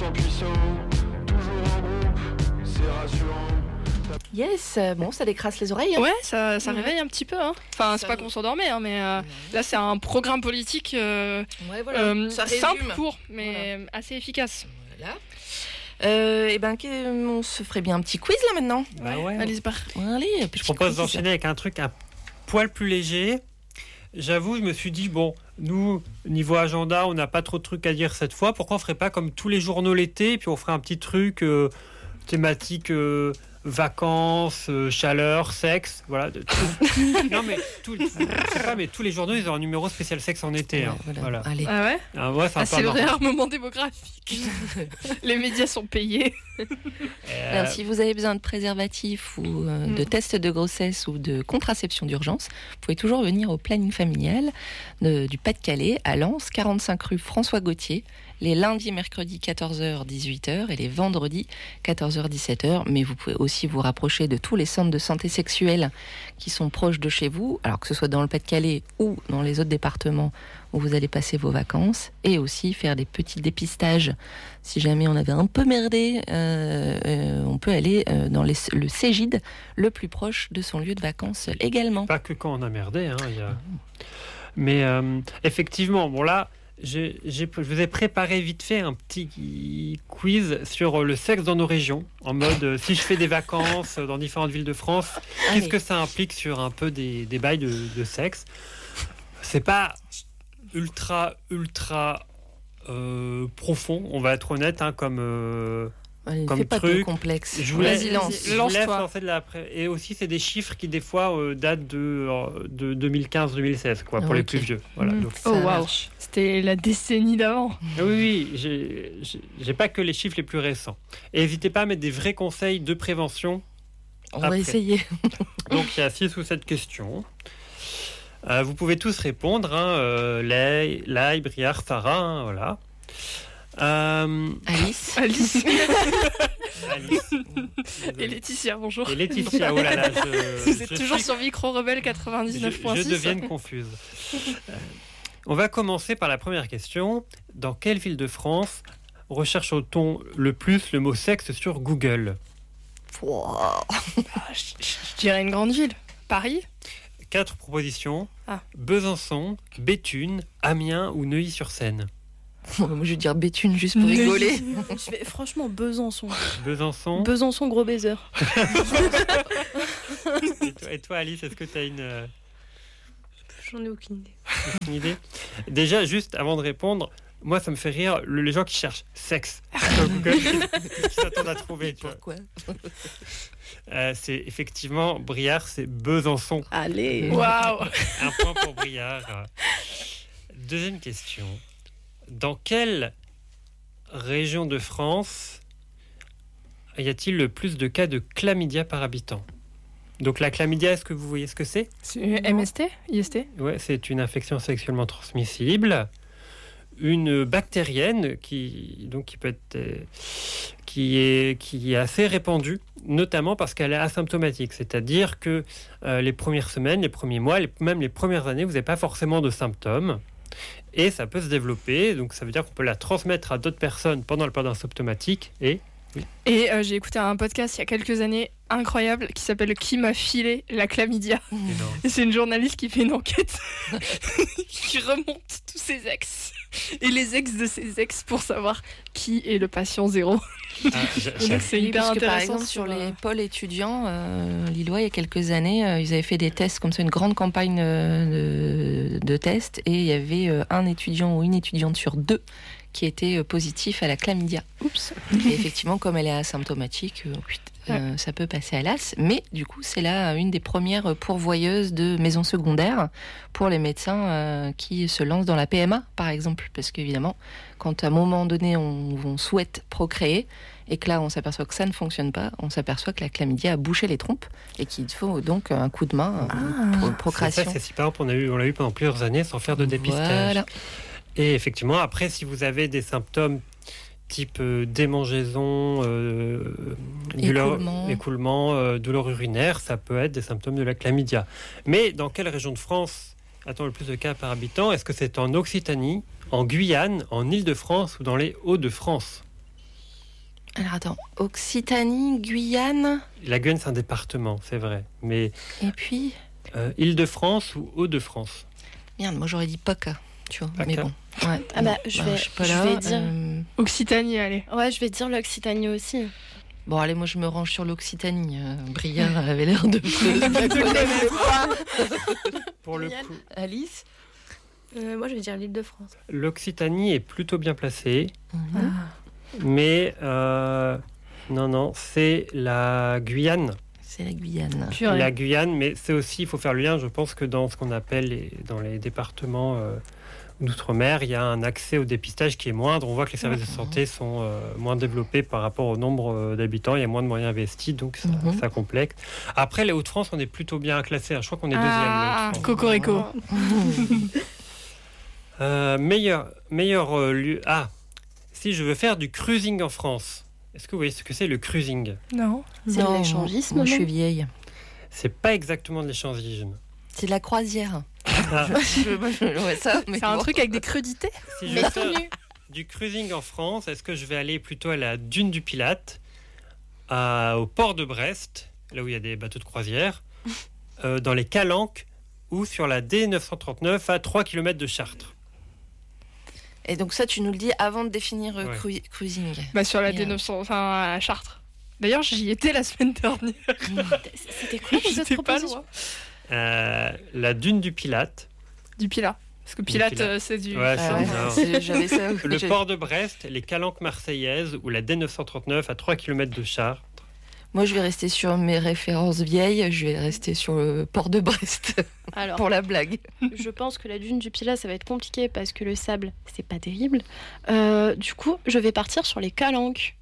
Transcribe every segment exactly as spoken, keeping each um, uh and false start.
sent puissant, toujours en groupe, c'est rassurant. Yes, bon, ça décrasse les oreilles. Hein. Ouais, ça, ça Ouais. réveille un petit peu. Hein. Enfin, c'est Ça- pas qu'on s'endormait, hein, mais euh, là, c'est un programme politique euh, Ouais, voilà. euh, ça résume. simple, court, mais assez efficace. Voilà. Euh, et ben, que- on se ferait bien un petit quiz là maintenant. Bah ouais. Allez, c'est pas. Allez, Je propose d'enchaîner avec un truc un poil plus léger. J'avoue, je me suis dit, bon, nous, niveau agenda, on n'a pas trop de trucs à dire cette fois. Pourquoi on ferait pas comme tous les journaux l'été, et puis on ferait un petit truc euh, thématique euh, vacances, euh, chaleur, sexe, voilà. de- tout. Non mais, tout, je sais pas, mais tous les journaux, ils ont un numéro spécial sexe en été. Ouais, hein. voilà. Voilà. Allez. Ah ouais Ah, ouais, ah, C'est le marrant. rare moment démographique. Les médias sont payés. Euh, Alors, si vous avez besoin de préservatifs ou euh, de Mm. tests de grossesse ou de contraception d'urgence, vous pouvez toujours venir au planning familial de- du Pas-de-Calais à Lens, quarante-cinq rue François Gauthier, les lundis et mercredis quatorze heures dix-huit heures et les vendredis quatorze heures dix-sept heures. Mais vous pouvez aussi vous rapprocher de tous les centres de santé sexuelle qui sont proches de chez vous, alors que ce soit dans le Pas-de-Calais ou dans les autres départements où vous allez passer vos vacances, et aussi faire des petits dépistages. Si jamais on avait un peu merdé, euh, euh, on peut aller euh, dans les- le Cégide le plus proche de son lieu de vacances également. Pas que quand on a merdé. Hein, il y a... Mais euh, effectivement, bon là, j'ai, j'ai- je vous ai préparé vite fait un petit quiz sur le sexe dans nos régions. En mode, euh, si je fais des vacances dans différentes villes de France, Allez. qu'est-ce que ça implique sur un peu des, des bails de, de sexe. C'est pas ultra, ultra euh, profond, on va être honnête, hein, comme... euh, Allez, comme fais pas de truc, complexe. je voulais, Vas-y, lance. je voulais Lance-toi. lancer de la pré- et aussi c'est des chiffres qui des fois euh, datent de, euh, de deux mille quinze deux mille seize quoi, pour les Ok. plus vieux. Voilà, Mm. donc- Oh Ça waouh, marche. c'était la décennie d'avant. Ah oui, oui, j'ai, j'ai, j'ai pas que les chiffres les plus récents. Et n'hésitez pas à mettre des vrais conseils de prévention. On Après. va essayer. Donc il y a six ou sept questions. Euh, vous pouvez tous répondre. Hein, euh, Lai, Lai, Briard, Sarah, hein, voilà. Euh, Alice. Alice Alice. et Désolé. Laetitia, bonjour. Et Laetitia, oh là là, je, Vous êtes je toujours suis- sur Micro Rebelle je, quatre-vingt-dix-neuf point je six. deviens confuse. Euh, on va commencer par la première question. Dans quelle ville de France recherche-t-on le plus le mot sexe sur Google ? Wow. Je, je- je dirais une grande ville. Paris. Quatre propositions. Ah. Besançon, Béthune, Amiens ou Neuilly-sur-Seine. Moi, je vais dire Béthune juste pour rigoler. Je vais, franchement, Besançon. Besançon. Besançon, gros baiser. Et toi, et toi, Alice, est-ce que tu as une, euh, J'en ai aucune idée. une idée ? Déjà, juste avant de répondre, moi, ça me fait rire le- les gens qui cherchent sexe sur Google, qui s'attendent à trouver. tu vois. Pourquoi Euh, c'est effectivement, Briard, c'est Besançon. Allez. Waouh. Un point pour Briard. Deuxième question. Dans quelle région de France y a-t-il le plus de cas de chlamydia par habitant ? Donc la chlamydia, est-ce que vous voyez ce que c'est ? C'est M S T I S T Ouais, c'est une infection sexuellement transmissible, une bactérienne qui donc qui peut être euh, qui est qui est assez répandue, notamment parce qu'elle est asymptomatique, c'est-à-dire que euh, les premières semaines, les premiers mois, les- même les premières années, vous n'avez pas forcément de symptômes et ça peut se développer. Donc ça veut dire qu'on peut la transmettre à d'autres personnes pendant le période asymptomatique et Et euh, j'ai écouté un podcast il y a quelques années incroyable qui s'appelle Qui m'a filé la chlamydia. Et c'est une journaliste qui fait une enquête qui remonte tous ses ex et les ex de ses ex pour savoir qui est le patient zéro. Ah, j'a- Et donc, c'est Oui, hyper parce que, intéressant. par exemple, sur euh, les pôles étudiants, euh, Lillois, il y a quelques années, euh, ils avaient fait des tests comme ça, une grande campagne euh, de, de tests, et il y avait euh, un étudiant ou une étudiante sur deux qui était euh, positif à la chlamydia. Oups. Et effectivement, comme elle est asymptomatique, euh, putain, euh, ça peut passer à l'as. Mais du coup, c'est là une des premières pourvoyeuses de maisons secondaires pour les médecins euh, qui se lancent dans la P M A, par exemple. Parce qu'évidemment, quand à un moment donné, on, on souhaite procréer, et que là, on s'aperçoit que ça ne fonctionne pas, on s'aperçoit que la chlamydia a bouché les trompes, et qu'il faut donc un coup de main euh, pour C'est procréation. ça, c'est si par exemple, on a eu, on l'a eu pendant plusieurs années sans faire de dépistage. Voilà. Et effectivement, après, si vous avez des symptômes type euh, démangeaison, euh, douleur- Écoulement. écoulement, euh, douleur urinaire, ça peut être des symptômes de la chlamydia. Mais dans quelle région de France a-t-on le plus de cas par habitant ? Est-ce que c'est en Occitanie, en Guyane, en Île-de-France ou dans les Hauts-de-France ? Alors attends, Occitanie, Guyane, La Guyane, c'est un département, c'est vrai. Mais et puis... euh, Île-de-France ou Hauts-de-France? Merde, moi j'aurais dit PACA, tu vois, PACA. mais bon. Ouais, Ah non, bah, je vais- suis pas je là. vais dire- euh, Occitanie, allez. Ouais, je vais dire l'Occitanie aussi. Bon, allez, moi je me range sur l'Occitanie. Euh, Briard avait l'air de de Pour le Yann. coup, Alice. Euh, moi, je vais dire l'Île-de-France. l'Occitanie est plutôt bien placée, Mhm. mais euh, non, non, c'est la Guyane. C'est la Guyane. Purée. La Guyane, mais c'est aussi, il faut faire le lien, je pense que dans ce qu'on appelle les, dans les départements euh, d'outre-mer, il y a un accès au dépistage qui est moindre. On voit que les services de santé sont euh, moins développés par rapport au nombre euh, d'habitants. Il y a moins de moyens investis, donc ça, Mhm. ça complexe. Après, les Hauts-de-France, on est plutôt bien classé. Je crois qu'on est deuxième. Ah, les Hauts-de-France. Cocorico. Euh, meilleur, meilleur euh, lieu. Ah, si je veux faire du cruising en France, est-ce que vous voyez ce que c'est le cruising? Non. C'est de l'échangisme, Moi je non suis vieille. C'est pas exactement de l'échangisme. C'est de la croisière. Ah, Je- moi, je- ouais, ça, mais C'est un bon. truc avec des crudités. si je Mais veux tout faire nu. du cruising en France, est-ce que je vais aller plutôt à la dune du Pilate, à- au port de Brest, là où il y a des bateaux de croisière, euh, dans les Calanques ou sur la D neuf cent trente-neuf à trois kilomètres de Chartres? Et donc ça, tu nous le dis avant de définir euh, Ouais. cru- cruising. Bah, sur la Merde. D neuf cents, enfin à Chartres. D'ailleurs, j'y étais la semaine dernière. C'était quoi cette J'étais pas proposition loin. Euh, la dune du Pilate, Du Pilat. Parce que Pilate, Pilat. euh, c'est du. Ouais, Ah c'est ouais, du Nord. c'est- J'avais ça. le j'ai- port de Brest, les Calanques marseillaises ou la D neuf cent trente-neuf à trois kilomètres de Chartres. Moi, je vais rester sur mes références vieilles. Je vais rester sur le port de Brest Alors, pour la blague. je pense que la dune du Pilat, ça va être compliqué parce que le sable, c'est pas terrible. Euh, du coup, je vais partir sur les Calanques.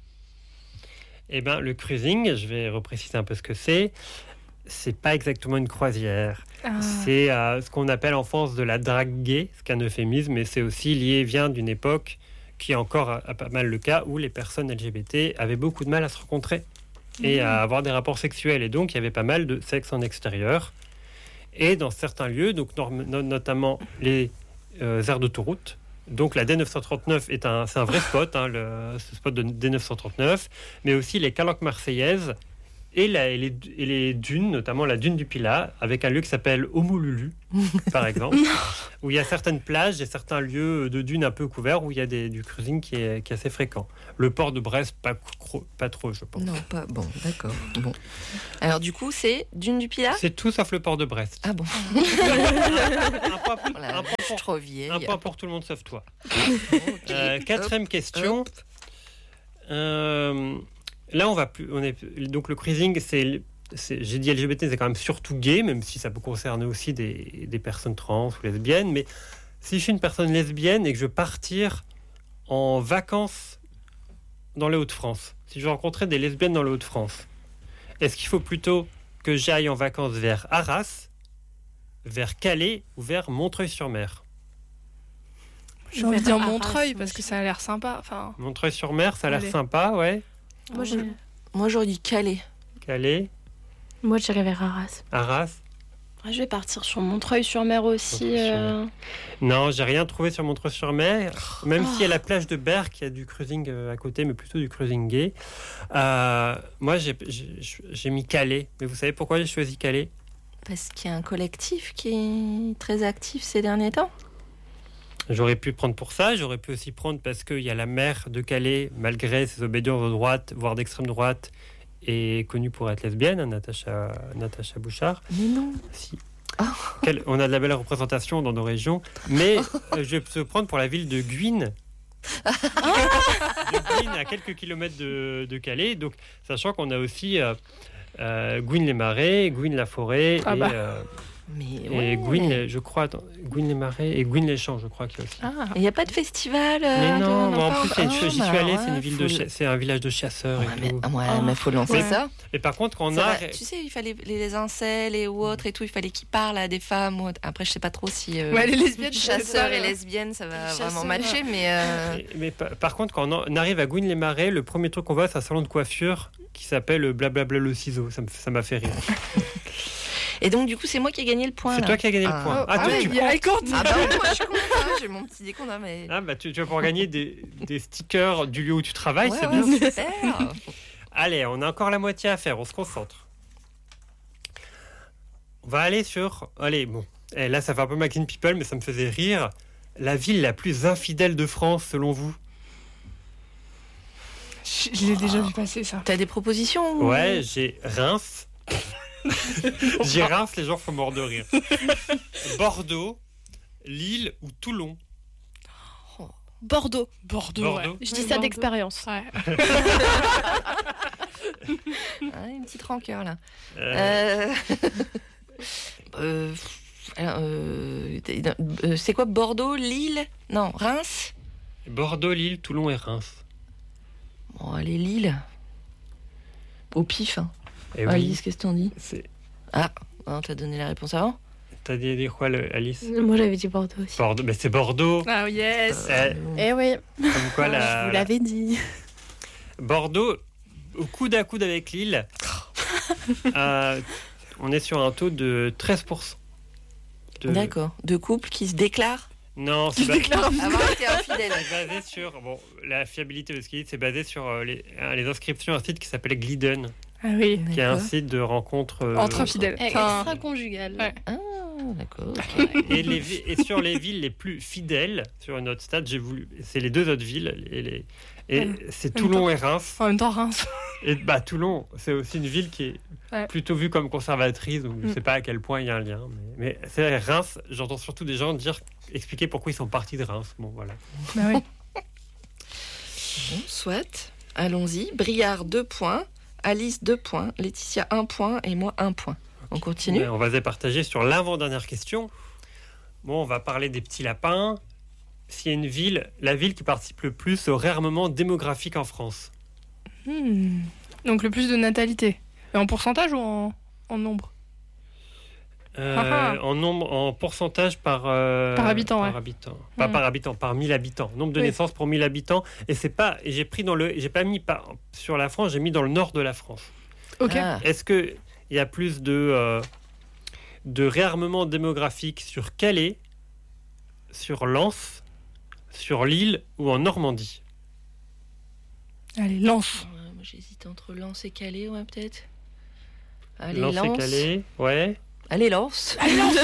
Eh bien, le cruising, je vais repréciser un peu ce que c'est. C'est pas exactement une croisière. Ah. C'est euh, ce qu'on appelle en France de la drague gay, ce qui est un euphémisme, mais c'est aussi lié, vient d'une époque qui est encore à, à pas mal le cas où les personnes L G B T avaient beaucoup de mal à se rencontrer et à avoir des rapports sexuels. Et donc, il y avait pas mal de sexe en extérieur. Et dans certains lieux, donc norm- no- notamment les euh, aires d'autoroute. Donc la D neuf cent trente-neuf est un, c'est un vrai spot, hein, le, ce spot de D neuf cent trente-neuf, mais aussi les Calanques marseillaises et, la- et les, et les dunes, notamment la dune du Pilat, avec un lieu qui s'appelle Homolulu, par exemple, où il y a certaines plages et certains lieux de dunes un peu couverts où il y a des, du cruising qui est, qui est assez fréquent. Le port de Brest, pas, cro- pas trop, je pense. Non, pas bon, d'accord. Bon. Alors du coup, c'est Dune du Pilat. C'est tout sauf le port de Brest. Ah bon. un, point, Voilà, un point je suis pour, trop vieille. un point pour tout le monde sauf toi. Ok. Euh, quatrième Hop, question. hop. Euh, là, on va plus. On est donc le cruising, c'est, c'est j'ai dit L G B T, c'est quand même surtout gay, même si ça peut concerner aussi des, des personnes trans ou lesbiennes. Mais si je suis une personne lesbienne et que je veux partir en vacances dans les Hauts-de-France, si je veux rencontrer des lesbiennes dans les Hauts-de-France, est-ce qu'il faut plutôt que j'aille en vacances vers Arras, vers Calais ou vers Montreuil-sur-Mer? J'ai envie de dire Arras, Montreuil moi, parce je- que ça a l'air sympa. Enfin, Montreuil-sur-Mer, ça a l'air Allez. sympa, ouais. Moi, je... Moi, j'aurais dit Calais. Calais, Moi, j'irai vers Arras. Arras. Ouais, je vais partir sur Montreuil-sur-Mer aussi. Montreuil-sur-Mer. euh. Non, j'ai rien trouvé sur Montreuil-sur-Mer, même s'il y a la plage de Berck, il y a du cruising euh, à côté, mais plutôt du cruising gay. Euh, moi, j'ai, j'ai, j'ai mis Calais, mais vous savez pourquoi j'ai choisi Calais? Parce qu'il y a un collectif qui est très actif ces derniers temps. J'aurais pu prendre pour ça, j'aurais pu aussi prendre parce qu'il y a la maire de Calais, malgré ses obédiences de droite, voire d'extrême droite, est connue pour être lesbienne, hein, Natacha, Natacha Bouchard. Mais non. Si. Oh. Quelle- on a de la belle représentation dans nos régions, mais euh, je vais se prendre pour la ville de Guynes. de Guynes, à quelques kilomètres de, de Calais, donc sachant qu'on a aussi euh, euh, Guynes-les-Marais, Guynes-la-Forêt Ah et, bah. euh, Mais et ouais. Guynes, je crois, attends, Guynes-les-Marais et Guynes-les-Champs, je crois qu'il y a aussi. ah. Il n'y a pas de festival. euh, Mais de- non, mais en pas- plus, c'est une- Ah, j'y suis bah, allé, c'est ouais, une ville de, faut- cha- c'est un village de chasseurs Ouais, et mais, tout. ah, ouais, Oh. mais faut lancer Ouais. ça. Mais par contre, quand on Ça a, va. Tu sais, il fallait les incels et ou autres et tout, il fallait qu'ils parlent à des femmes. Ou autre. Après, je sais pas trop si euh, Ouais, les lesbiennes, je sais chasseurs pas, et là. lesbiennes, ça va Les vraiment chasseurs, matcher, mais euh, mais, mais par, par contre, quand on, en- on arrive à Guynes-les-Marais, le premier truc qu'on voit, c'est un salon de coiffure qui s'appelle Blablabla le ciseau. Ça me- ça m'a fait rire. Et donc, du coup, c'est moi qui ai gagné le point. C'est là. toi qui as gagné Ah. le point. Ah, Ah, toi, ouais, tu il y a- elle compte. Ah bah oui, moi je compte, hein, j'ai mon petit décompte. hein, Mais... Ah, bah, tu, tu vas pouvoir gagner des, des stickers du lieu où tu travailles, Ouais, c'est ouais, bien. super. Allez, on a encore la moitié à faire, on se concentre. On va aller sur... Allez, bon, eh, là ça fait un peu Maxine People, mais ça me faisait rire. La ville la plus infidèle de France, selon vous? Je, je l'ai déjà vu passer ça. T'as des propositions ou- Ouais, j'ai Reims. J'ai Reims, les gens font mort de rire. Bordeaux, Lille ou Toulon? Bordeaux. Bordeaux. Bordeaux. Ouais. Je dis Ouais, ça Bordeaux. d'expérience. Ouais. Ah, une petite rancœur là. Euh, Euh... euh, alors, euh, euh, c'est quoi Bordeaux, Lille? Non, Reims? Bordeaux, Lille, Toulon et Reims. Bon, allez, Lille. Au pif. Hein. Et oui, Alice, qu'est-ce que t'en dis? c'est... Ah, hein, t'as donné la réponse avant? T'as dit dire quoi, le- Alice? Moi, j'avais dit Bordeaux aussi. Bordeaux, mais c'est Bordeaux. Ah yes. Euh, Eh oui, Comme quoi, je la... vous l'avais dit. Bordeaux, au coude à coude avec Lille, euh, on est sur un taux de treize pour cent. De- D'accord. De couples qui se déclarent Non, c'est ba- avoir été infidèles. c'est basé sur... Bon, la fiabilité de ce qu'il dit, c'est basé sur euh, les, euh, les inscriptions à un site qui s'appelle Glidden, Ah oui. qui est un D'accord. site de rencontres... euh, Entre infidèles. Enfin, Extra-conjugal. Ouais. Ah, d'accord. Et, les vi- et sur les villes les plus fidèles, sur une autre stade, j'ai voulu... C'est les deux autres villes, et, les- et Ouais. c'est Toulon et Reims. en même temps, Reims. Et bah, Toulon, c'est aussi une ville qui est Ouais. plutôt vue comme conservatrice, donc je ne Mm. sais pas à quel point il y a un lien. Mais, mais c'est vrai, Reims, j'entends surtout des gens dire, expliquer pourquoi ils sont partis de Reims. Bon, voilà. Bah oui. Bon, soit. Allons-y. Briard, deux points. Alice, deux points. Laetitia, un point. Et moi, un point. On continue. Ouais, on va se départager sur l'avant-dernière question. Bon, on va parler des petits lapins. S'il y a une ville, la ville qui participe le plus au réarmement démographique en France. Hmm. Donc le plus de natalité. Et en pourcentage ou en, en nombre? Euh, Ah ah. en nombre, en pourcentage par euh, Par habitant, par ouais. habitant. Pas Mm. par habitant, par mille habitants. Nombre de Oui. naissances pour mille habitants. Et c'est pas, et j'ai pris dans le, j'ai pas mis par, sur la France, j'ai mis dans le nord de la France. Ok. Ah, Est-ce que il y a plus de euh, de réarmement démographique sur Calais, sur Lens, sur Lille ou en Normandie? Allez, lance. ouais, moi, j'hésite entre Lens et Calais, ouais, peut-être. Allez, Lens Lens. et Calais, ouais, Allez, Lens.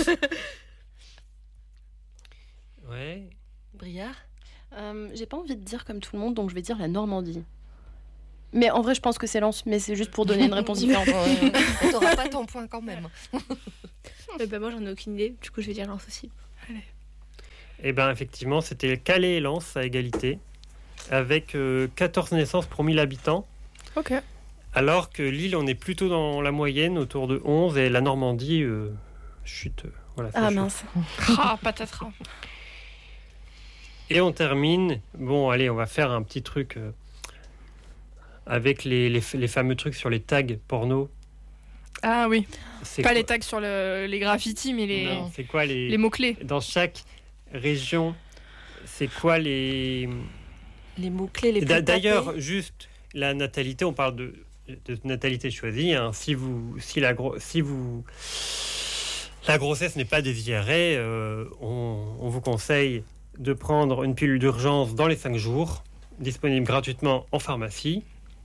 ouais. Briard. Euh, J'ai pas envie de dire comme tout le monde, donc je vais dire la Normandie. Mais en vrai, je pense que c'est Lens, mais c'est juste pour donner une réponse différente. Ouais, on t'aura pas ton point quand même. Eh ben, moi, j'en ai aucune idée. Du coup, je vais dire Lens aussi. Eh bien, effectivement, c'était Calais et Lens à égalité, avec euh, quatorze naissances pour mille habitants, Ok. alors que Lille, on est plutôt dans la moyenne, autour de onze, et la Normandie euh, chute. euh, Voilà, ça Ah chute. mince. Ah, patatras. Et on termine. Bon, allez, on va faire un petit truc euh, avec les, les, les fameux trucs sur les tags porno. Ah oui. C'est Pas quoi- les tags sur le- les graffitis, mais les, Non, c'est quoi les, les mots-clés. dans chaque région? C'est quoi les Les mots-clés, les plus D'a- D'ailleurs, tapés. juste la natalité, on parle de, de natalité choisie. Hein. Si vous, si la gro- si vous, la grossesse n'est pas désirée, euh, on, on vous conseille de prendre une pilule d'urgence dans les cinq jours, disponible gratuitement en pharmacie,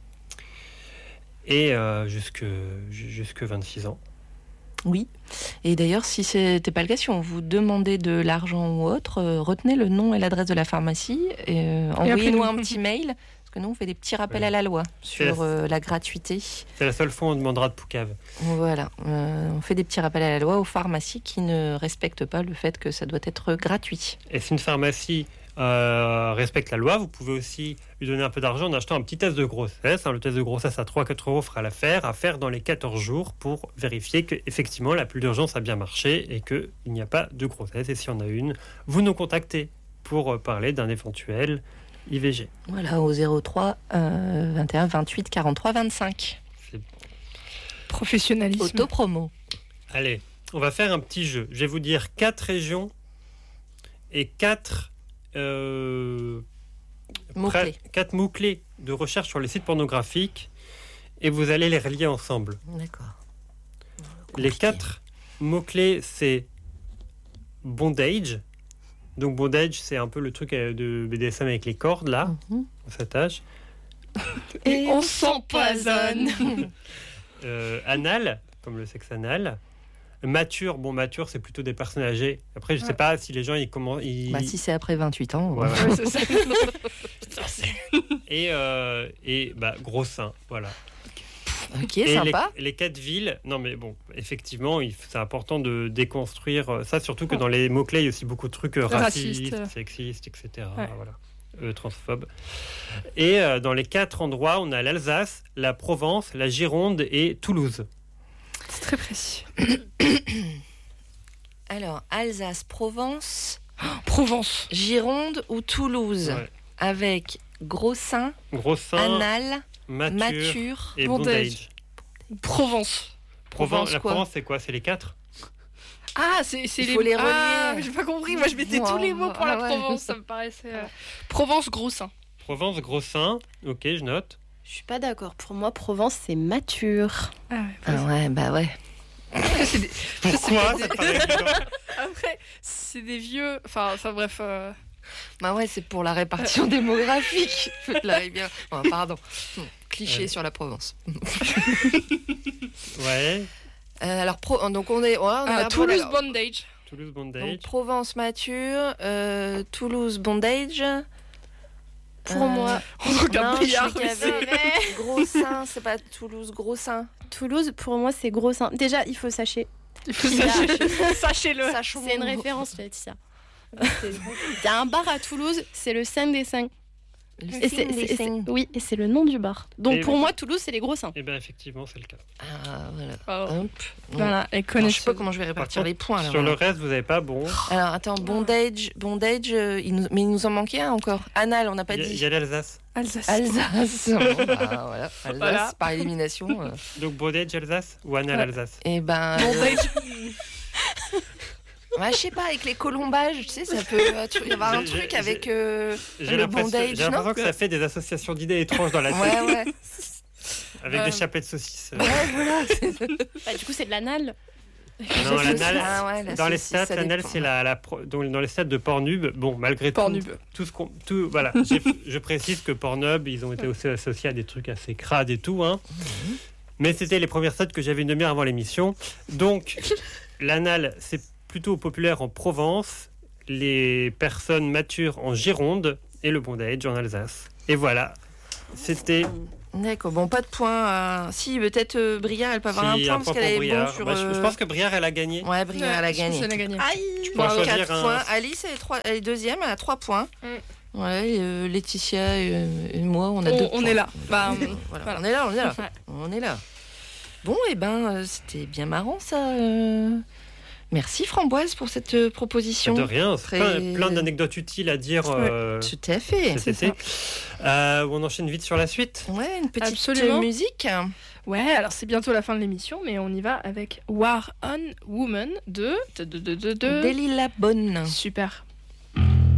et euh, jusque jusque vingt-six ans. Oui. Et d'ailleurs, si ce n'était pas le cas, si on vous demandait de l'argent ou autre, euh, retenez le nom et l'adresse de la pharmacie et euh, envoyez-nous appelez-nous. un petit mail. Parce que nous, on fait des petits rappels Ouais. à la loi C'est sur la- euh, la gratuité. C'est la seule fois où on demandera de poucave. Voilà. Euh, on fait des petits rappels à la loi aux pharmacies qui ne respectent pas le fait que ça doit être gratuit. Et si une pharmacie euh, respecte la loi, vous pouvez aussi lui donner un peu d'argent en achetant un petit test de grossesse. Hein, le test de grossesse à trois à quatre euros fera l'affaire, à faire dans les quatorze jours pour vérifier que effectivement la pilule d'urgence a bien marché et qu'il n'y a pas de grossesse. Et s'il y en a une, vous nous contactez pour euh, parler d'un éventuel I V G. Voilà, au zéro trois euh, vingt et un vingt-huit quarante-trois vingt-cinq. Professionnalisme. Autopromo. Allez, on va faire un petit jeu. Je vais vous dire quatre régions et quatre euh, Mots-clés. pra- quatre mots-clés de recherche sur les sites pornographiques et vous allez les relier ensemble. D'accord. Les Compliqué. quatre mot-clé, c'est bondage. Donc bondage, c'est un peu le truc de B D S M avec les cordes, là. Mhm. On s'attache. Et on s'empoisonne. Euh, anal, comme le sexe anal. Mature, bon, mature, c'est plutôt des personnes âgées. Après, je sais Ouais. pas si les gens, ils commencent... Ils... Bah, si c'est après vingt-huit ans. Ouais, ouais. ouais. Ouais, c'est ça. Putain, c'est- Et, euh, et bah, gros seins, voilà. Ok, Et sympa. les, les quatre villes, non mais bon, effectivement, il- c'est important de déconstruire euh, ça, surtout que Ouais. dans les mots-clés, il y a aussi beaucoup de trucs euh, racistes, Racistes. sexistes, et cetera. Ouais. Voilà. Euh, transphobes. Et euh, dans les quatre endroits, on a l'Alsace, la Provence, la Gironde et Toulouse. C'est très précis. Alors, Alsace, Provence, Provence. Gironde ou Toulouse, Ouais. avec gros seins, Gros seins, anal, mature, mature. et bondage. bondage. Provence. Provence, Provence, la quoi. Provence, c'est quoi? C'est les quatre? Ah, c'est c'est Il les. faut les Ah, relier. j'ai pas compris. Moi, je mettais Wow. tous les mots pour la Ah ouais. Provence. Ça me paraissait. euh, Provence, gros sein. Provence, gros seins. Ok, je note. Je suis pas d'accord. Pour moi, Provence, c'est mature. Ah ouais. Ah ouais, bah ouais. Après, c'est des... Pourquoi ça te paraît évident? Après, c'est des vieux. Enfin, enfin bref. euh, Bah ouais, c'est pour la répartition démographique. Là, eh bien. Oh, pardon. Non, cliché Ouais. sur la Provence. Ouais, Euh, alors, Pro- donc on est. Ouais, on est ah, là, Toulouse, voilà. bondage. Toulouse, Donc, bondage. Provence mature, euh, Toulouse bondage. Pour Euh, moi, On regarde non, Briard je sais qu'il y aussi. avait gros sein, c'est pas Toulouse gros sein. Toulouse, pour moi, c'est gros sein. Déjà, il faut sachez. Il faut Là, sachez- Sachez-le. Sachons. C'est une référence, Laetitia. Il y a un bar à Toulouse, c'est le sein des seins. Le Et signe c'est- des c'est- signes. c'est- oui, et c'est le nom du bar. Donc Et pour oui. moi, Toulouse, c'est les gros seins. Eh bien, effectivement, c'est le cas. Ah, voilà. Oh. Hop. Voilà, et Alors, connaissez. je sais pas comment je vais répartir contre, les points. Là, Sur le voilà. reste, vous n'avez pas bon. Alors, attends, bondage, bondage euh, il nous- mais il nous en manquait un encore. Anal, on n'a pas Il y a- dit. il y a l'Alsace. Alsace. Alsace. Bon, bah, voilà. Alsace, Voilà. par élimination. euh. Donc, bondage, Alsace ou Anal, Ouais. Alsace? Et ben. euh, Bondage. ouais, je sais pas, avec les colombages, tu sais, ça peut euh, tu- y avoir un J'ai- truc j'ai- avec euh, J'ai le l'impression bondage, j'ai l'impression non que ça fait des associations d'idées étranges dans la tête, Ouais, ouais. avec Euh, des chapelets de saucisses. Ouais, voilà. Bah, du coup, c'est de l'anal. Non, l'anal, Ah ouais, la dans les saucisse, stats, ça l'anal, dépend. c'est la, la pro- donc, dans les stats de Pornhub. Bon, malgré tout, Pornhub. tout ce qu'on, tout, voilà, j'ai- je précise que Pornhub, ils ont été aussi associés à des trucs assez crades et tout, hein. Mhm. Mais c'était les premières stats que j'avais une demi-heure avant l'émission. Donc, l'anal, c'est plutôt populaire en Provence, les personnes matures en Gironde et le bondage en Alsace. Et voilà, c'était D'accord, bon, pas de points. à- Si, peut-être euh, Briard, elle peut avoir si, un point parce point qu'elle pour est bon Briard. sur. Bah, je, je euh, pense que Briard, elle a gagné. Ouais, Briard, elle a Je pense gagné. qu'elle a gagné. Aïe, pourras bon, choisir quatre un- points. Alice, elle est, trois- elle est deuxième, elle a trois points. Mm. Ouais, et, euh, Laetitia et, euh, et moi, on a On- deux on points. est là. Bah, Euh, voilà, voilà. On est là, on est là. Ouais. On est là. Bon, et ben, euh, c'était bien marrant ça. euh. Merci Framboise pour cette euh, proposition. De rien, Très- plein, plein d'anecdotes utiles à dire euh, Tout à fait. cet été. Euh, on enchaîne vite sur la suite. Ouais, une petite Absolument. euh, musique. Ouais, alors c'est bientôt la fin de l'émission, mais on y va avec War on Woman de. de, de, de, de, de- Delilah Bonne. Super.